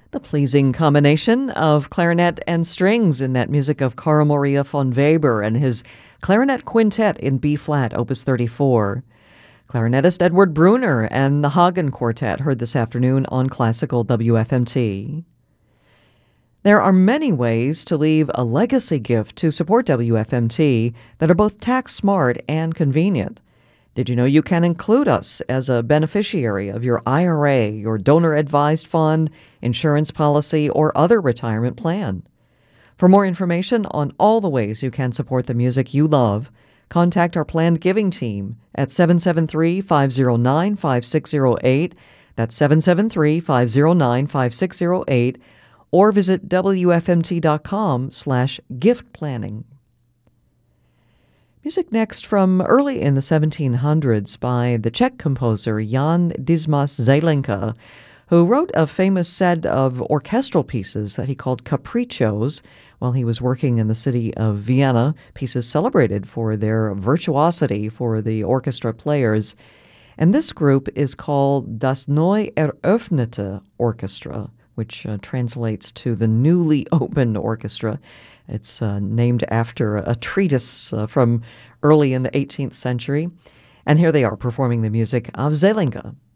The pleasing combination of clarinet and strings in that music of Carl Maria von Weber and his Clarinet Quintet in B-flat, Opus 34. Clarinetist Edward Bruner and the Hagen Quartet heard this afternoon on Classical WFMT. There are many ways to leave a legacy gift to support WFMT that are both tax smart and convenient. Did you know you can include us as a beneficiary of your IRA, your donor-advised fund, insurance policy, or other retirement plan? For more information on all the ways you can support the music you love, contact our planned giving team at 773-509-5608. That's 773-509-5608, or visit WFMT.com/gift planning. Music next from early in the 1700s by the Czech composer Jan Dismas Zelenka, who wrote a famous set of orchestral pieces that he called capriccios while he was working in the city of Vienna, pieces celebrated for their virtuosity for the orchestra players. And this group is called Das Neu Eröffnete Orchestra, which translates to the newly opened orchestra. It's named after a treatise from early in the 18th century. And here they are performing the music of Zelenka.